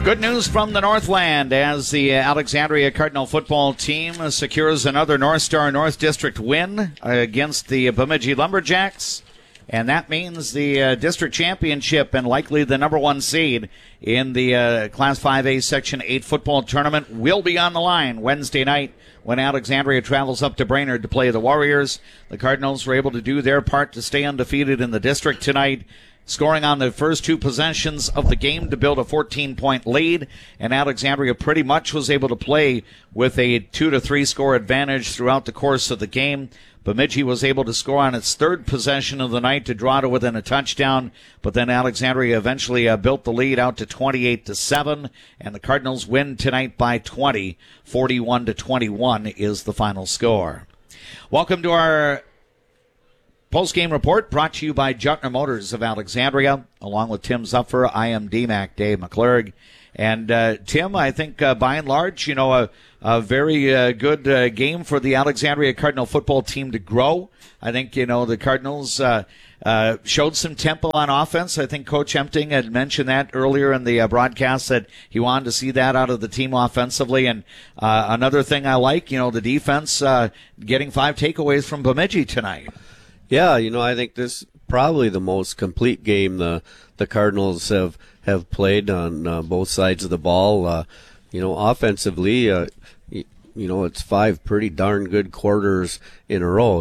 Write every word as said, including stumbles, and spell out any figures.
Good news from the Northland as the Alexandria Cardinal football team secures another North Star North District win against the Bemidji Lumberjacks. And that means the uh, district championship and likely the number one seed in the uh, Class five A Section eight football tournament will be on the line Wednesday night when Alexandria travels up to Brainerd to play the Warriors. The Cardinals were able to do their part to stay undefeated in the district tonight, scoring on the first two possessions of the game to build a fourteen-point lead, and Alexandria pretty much was able to play with a two to three score advantage throughout the course of the game. Bemidji was able to score on its third possession of the night to draw to within a touchdown, but then Alexandria eventually uh, built the lead out to twenty-eight to seven, and the Cardinals win tonight by twenty. forty-one to twenty-one is the final score. Welcome to our post-game report brought to you by Juttner Motors of Alexandria. Along with Tim Zuffer, I am D Mac Dave McClurg. And, uh, Tim, I think uh, by and large, you know, a, a very uh, good uh, game for the Alexandria Cardinal football team to grow. I think, you know, the Cardinals uh, uh, showed some tempo on offense. I think Coach Empting had mentioned that earlier in the uh, broadcast, that he wanted to see that out of the team offensively. And uh, another thing I like, you know, the defense uh, getting five takeaways from Bemidji tonight. Yeah, you know, I think this is probably the most complete game the the Cardinals have, have played on uh, both sides of the ball. Uh, you know, offensively, uh, you, you know, it's five pretty darn good quarters in a row.